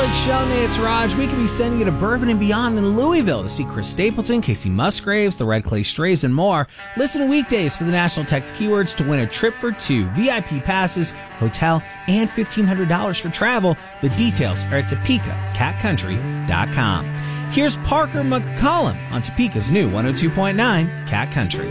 Big Show. Hey, it's Raj. We could be sending you to Bourbon and Beyond in Louisville to see Chris Stapleton, Casey Musgraves, the Red Clay Strays, and more. Listen weekdays for the National Text Keywords to win a trip for two, VIP passes, hotel, and $1,500 for travel. The details are at TopekaCatCountry.com. Here's Parker McCollum on Topeka's new 102.9 Cat Country.